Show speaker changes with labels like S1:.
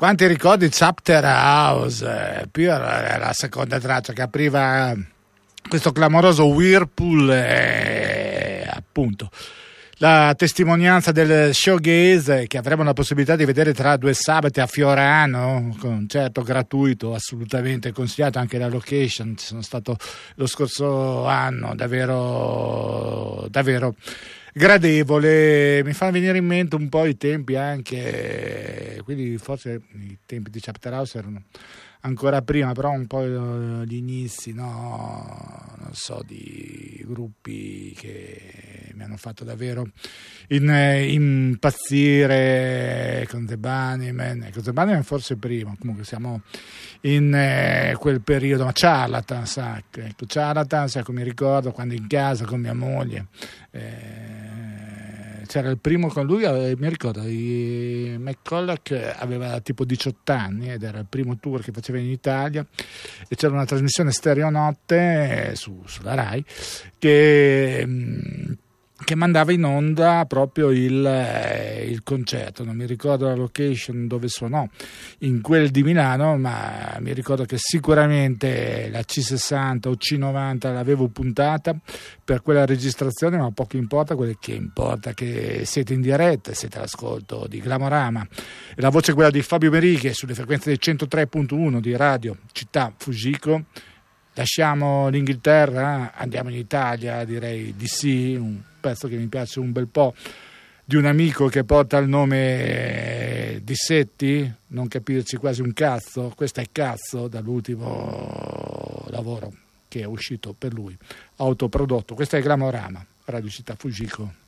S1: Quanti ricordi Chapter House, più era la seconda traccia che apriva questo clamoroso Whirlpool, appunto la testimonianza del showgaze che avremo la possibilità di vedere tra 2 sabati a Fiorano, concerto gratuito, assolutamente consigliato, anche la location, ci sono stato lo scorso anno, davvero gradevole. Mi fa venire in mente un po' i tempi anche, quindi forse i tempi di Chapter House erano ancora prima, però un po' gli inizi, no? Non so, di gruppi che mi hanno fatto davvero impazzire, con The Bunnymen. Con The Bunnymen forse prima, comunque siamo in quel periodo, ma Charlatans, ecco, Charlatans, ecco, mi ricordo quando in casa con mia moglie c'era il primo con lui, mi ricordo, McCulloch aveva tipo 18 anni ed era il primo tour che faceva in Italia, e c'era una trasmissione Stereo Notte sulla Rai che mandava in onda proprio il concerto. Non mi ricordo la location dove suonò in quel di Milano, ma mi ricordo che sicuramente la C60 o C90 l'avevo puntata per quella registrazione, ma poco importa, quello che importa che siete in diretta, siete all'ascolto di Glamorama, e la voce è quella di Fabio Merighe sulle frequenze del 103.1 di Radio Città Fujiko. Lasciamo l'Inghilterra, andiamo in Italia, direi di sì, un pezzo che mi piace un bel po', di un amico che porta il nome di Setti, non capirci quasi un cazzo, questo è Cazzo, dall'ultimo lavoro che è uscito per lui, autoprodotto. Questo è Glamorama, Radio Città Fujiko.